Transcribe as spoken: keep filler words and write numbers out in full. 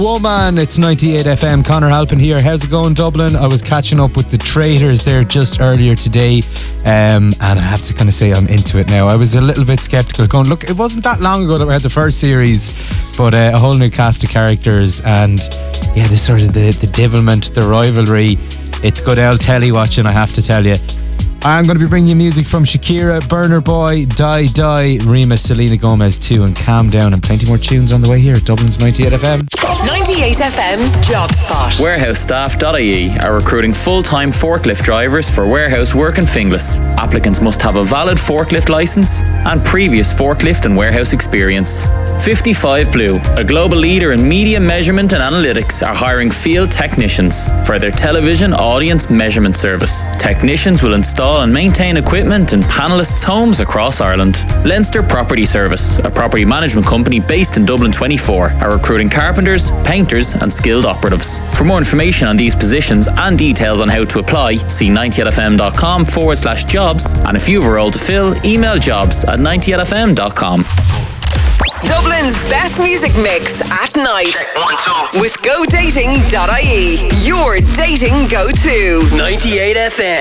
Woman, it's ninety-eight F M. Connor Halpin here. How's it going, Dublin? I was catching up with the Traitors there just earlier today, um, and I have to kind of say I'm into it now. I was a little bit sceptical, going, look, it wasn't that long ago that we had the first series, but uh, a whole new cast of characters, and yeah, this sort of the, the devilment, the rivalry. It's good old telly watching, I have to tell you. I'm going to be bringing you music from Shakira, Burner Boy, Die Die, Rima, Selena Gomez too, and Calm Down, and plenty more tunes on the way here at Dublin's ninety-eight F M. ninety-eight F M's Job Spot. warehouse staff dot I E are recruiting full-time forklift drivers for warehouse work in Finglas. Applicants must have a valid forklift licence and previous forklift and warehouse experience. fifty-five Blue, a global leader in media measurement and analytics, are hiring field technicians for their television audience measurement service. Technicians will install and maintain equipment in panellists' homes across Ireland. Leinster Property Service, a property management company based in Dublin twenty-four, are recruiting carpenters, painters and skilled operatives. For more information on these positions and details on how to apply, see ninety-eight fm.com forward slash jobs, and if you have a role to fill, email jobs at ninety-eight f m dot com. Dublin's best music mix at night. Check one, two. With go dating dot I E, your dating go-to. ninety-eight F M.